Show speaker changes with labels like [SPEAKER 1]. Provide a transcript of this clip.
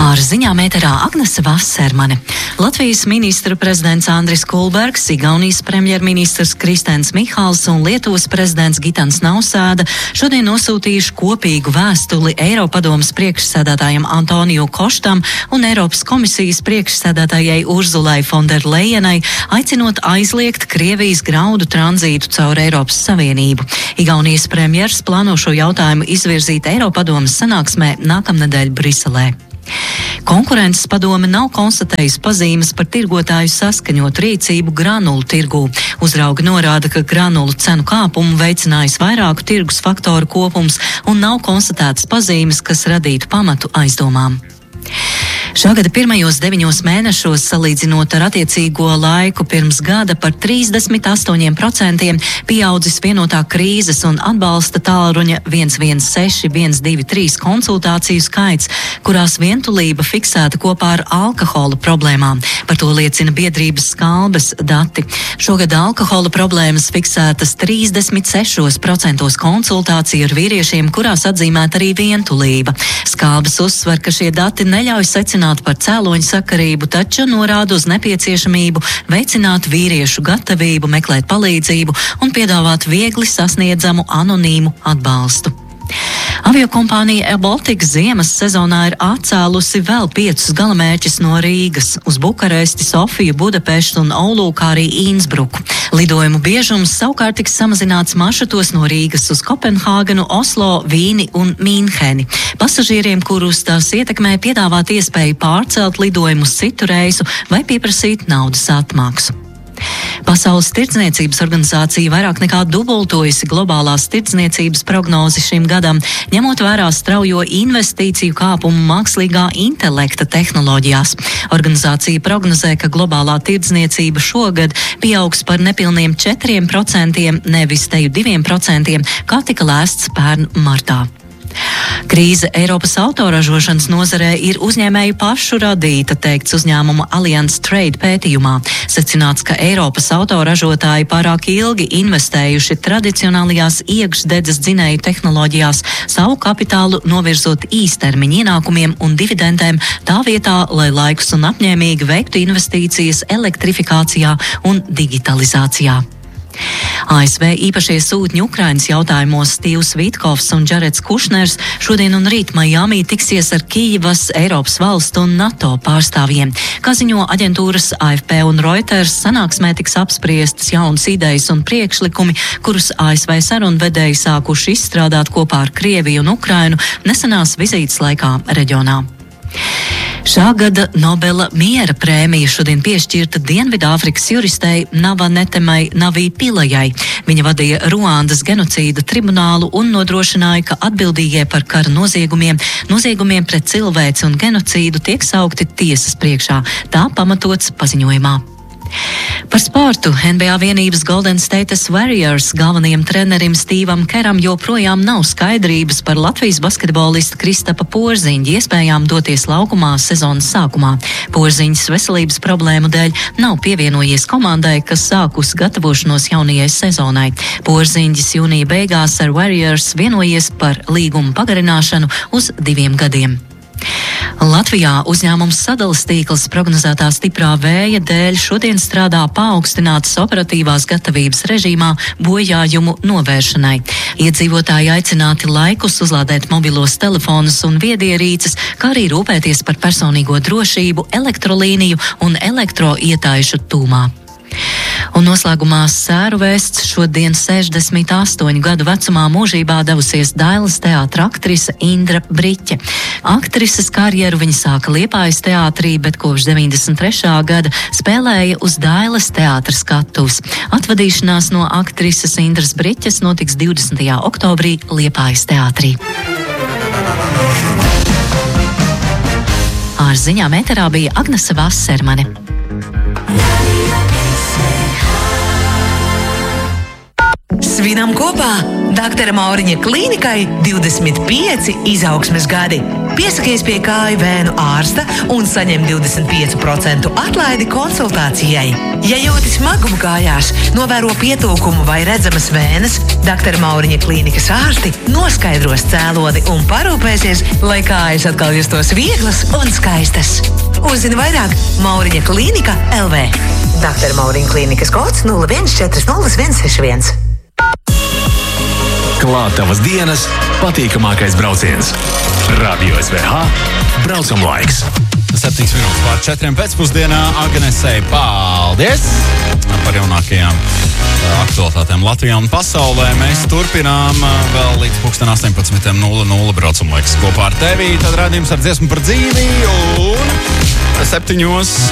[SPEAKER 1] Ar ziņām ēterā Agnese Vasermane. Latvijas ministra prezidents Andris Kulbergs, Igaunijas premjerministrs Kristens Mihals un Lietuvas prezidents Gitans Nausēda šodien nosūtījuši kopīgu vēstuli Eiropadomes priekšsēdētājam Antoniju Koštam un Eiropas komisijas priekšsēdētājai Urzulai Fonderlejenai, aicinot aizliegt Krievijas graudu tranzītu caur Eiropas Savienību. Igaunijas premjers plāno šo jautājumu izvirzīt Eiropadomes sanāksmē nākamnedēļ Briselē. Konkurences padome nav konstatējusi pazīmes par tirgotāju saskaņotu rīcību granulu tirgū. Uzraugi norāda, ka granulu cenu kāpumu veicinājis vairāku tirgus faktoru kopums un nav konstatētas pazīmes, kas radītu pamatu aizdomām. Šā gada pirmajos 9 mēnešos, salīdzinot ar attiecīgo laiku pirms gada, par 38% pieaudzis vienotā krīzes un atbalsta tālruņa 116 123 konsultāciju skaits, kurās vientulība fiksēta kopā ar alkohola problēmām. Par to liecina biedrības Skalbes dati. Šogad alkohola problēmas fiksētas 36% konsultāciju ar vīriešiem, kurās atzīmēta arī vientulība. Skalbes uzsver, ka šie dati neļauj secināt par cēloņu sakarību, taču norāda uz nepieciešamību veicināt vīriešu gatavību meklēt palīdzību un piedāvāt viegli sasniedzamu anonīmu atbalstu. Aviokompānija airBaltic ziemas sezonā ir atcēlusi vēl 5 galamērķus no Rīgas uz Bukaresti, Sofiju, Budapeštu un Oulu, kā arī Innsbruku. Lidojumu biežums savukārt tiks samazināts maršrutos no Rīgas uz Kopenhāgenu, Oslo, Vīni un Mīnheni. Pasažieriem, kurus tās ietekmē, piedāvāt iespēju pārcelt lidojumu uz citu reisu vai pieprasīt naudas atmaksu. Pasaules tirdzniecības organizācija vairāk nekā dubultojusi globālās tirdzniecības prognozi šim gadam, ņemot vērā straujo investīciju kāpumu mākslīgā intelekta tehnoloģijās. Organizācija prognozē, ka globālā tirdzniecība šogad pieaugs par nepilniem 4%, nevis teju 2%, kā tika lēsts pērn martā. Krīze Eiropas autoražošanas nozarē ir uzņēmēju pašu radīta, teikts uzņēmuma Allianz Trade pētījumā. Secināts, ka Eiropas autoražotāji pārāk ilgi investējuši tradicionālajās iekšdedzes dzinēju tehnoloģijās, savu kapitālu novirzot īstermiņa ienākumiem un dividendēm tā vietā, lai laikus un apņēmīgi veiktu investīcijas elektrifikācijā un digitalizācijā. ASV īpašie sūtņi Ukrainas jautājumos Stīvs Vitkovs un Džareds Kušners šodien un rīt Majāmī tiksies ar Kijivas, Eiropas valstu un NATO pārstāvjiem. Kā ziņo aģentūras AFP un Reuters, sanāksmē tiks apspriestas jaunas idejas un priekšlikumi, kurus ASV sarunvedēji sākuši izstrādāt kopā ar Krieviju un Ukrainu nesenās vizītes laikā reģionā. Šā gada Nobela miera prēmija šodien piešķirta Dienvidāfrikas juristei Navanetemai Navī Pilajai. Viņa vadīja Ruandas genocīda tribunālu un nodrošināja, ka atbildīgie par kara noziegumiem pret cilvēci un genocīdu tiek saukti tiesas priekšā. Tā pamatots paziņojumā. Par sportu NBA vienības Golden State Warriors galvenajam trenerim Stīvam Keram joprojām nav skaidrības par Latvijas basketbolista Kristapa Porziņa iespējām doties laukumā sezonas sākumā. Porziņas veselības problēmu dēļ nav pievienojies komandai, kas sākusi gatavošanos jaunajai sezonai. Porziņas jūnija beigās ar Warriors vienojies par līgumu pagarināšanu uz 2 gadiem. Latvijā uzņēmums Sadalas tīkls prognozētā stiprā vēja dēļ šodien strādā paaugstinātas operatīvās gatavības režīmā bojājumu novēršanai. Iedzīvotāji aicināti laikus uzlādēt mobilos telefonus un viedierīces, kā arī rūpēties par personīgo drošību, elektrolīniju un elektroietaišu tūmā. Un noslēgumā sēru vēsts šodien 68 gadu vecumā mūžībā devusies Dailes teātra aktrise Indra Briķe. Aktrises karjeru viņa sāka Liepājas teātrī, bet kopš 93. gada spēlēja uz Dailes teātra skatuves. Atvadīšanās no aktrises Indras Briķes notiks 20. oktobrī Liepājas teātrī. Ar ziņām ēterā bija Agnese Vasermane.
[SPEAKER 2] Svinam kopā! Dr. Mauriņa klīnikai 25 izaugsmes gadi. Piesakies pie kāju vēnu ārsta un saņem 25% atlaidi konsultācijai. Ja jūti smagumu kājās, novēro pietūkumu vai redzamas vēnes, Dr. Mauriņa klīnikas ārsti noskaidros cēloni un parūpēsies, lai kājas atkal justos vieglas un skaistas. Uzzini vairāk Mauriņa klīnika LV. Dr. Mauriņa klīnikas kods 01400161.
[SPEAKER 3] Klāt tavas dienas patīkamākais brauciens. Radio SVH braucam laiks.
[SPEAKER 4] 7 minūtes pār 4 pēcpusdienā Agnesei paldies par jaunākajām aktualitātēm Latvijā un pasaulē. Mēs turpinām vēl līdz 18:00 braucam laiks kopā ar tevi. Tad rādījums ar dziesmu par dzīvi un 7